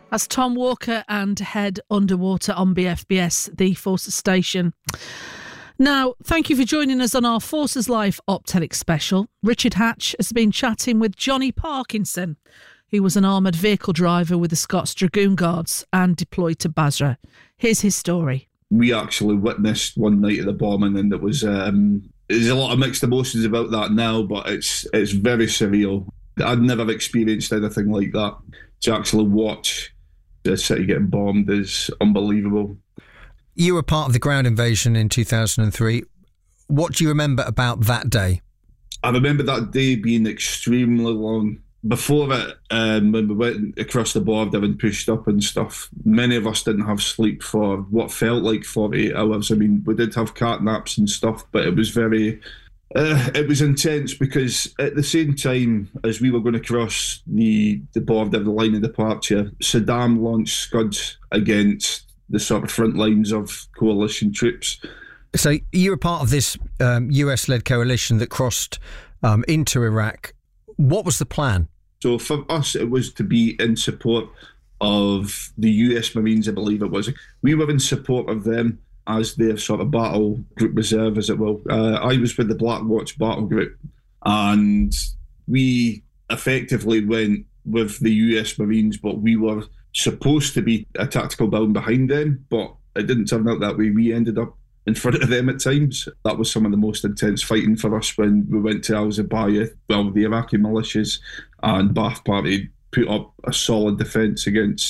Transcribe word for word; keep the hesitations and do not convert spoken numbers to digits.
That's Tom Walker and Head Underwater on B F B S, the Forces Station. Now, thank you for joining us on our Forces Life Optelic special. Richard Hatch has been chatting with Johnny Parkinson, who was an armoured vehicle driver with the Scots Dragoon Guards and deployed to Basra. Here's his story. We actually witnessed one night of the bombing, and it was um, there's a lot of mixed emotions about that now, but it's it's very surreal. I'd never experienced anything like that. To actually watch the city getting bombed is unbelievable. You were part of the ground invasion in two thousand three. What do you remember about that day? I remember that day being extremely long. Before it, um, when we went across the border and pushed up and stuff, many of us didn't have sleep for what felt like forty-eight hours. I mean, we did have cat naps and stuff, but it was very, uh, it was intense because at the same time as we were going to cross the, the border, the line of departure, Saddam launched Scuds against the sort of front lines of coalition troops. So you were part of this um, U S-led coalition that crossed um, into Iraq. What was the plan? So for us, it was to be in support of the U S Marines, I believe it was. We were in support of them as their sort of battle group reserve, as it will. Uh, I was with the Black Watch battle group, and we effectively went with the U S Marines, but we were supposed to be a tactical building behind them, but it didn't turn out that way. We ended up in front of them at times. That was some of the most intense fighting for us when we went to Al Zabaya. Well, the Iraqi militias and Ba'ath Party put up a solid defence against